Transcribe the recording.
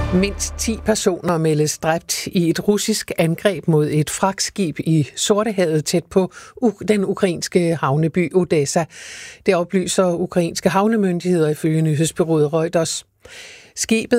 Mindst 10 personer meldes dræbt i et russisk angreb mod et fragtskib i Sortehavet tæt på den ukrainske havneby Odessa. Det oplyser ukrainske havnemyndigheder ifølge nyhedsbureauet Reuters. Skibet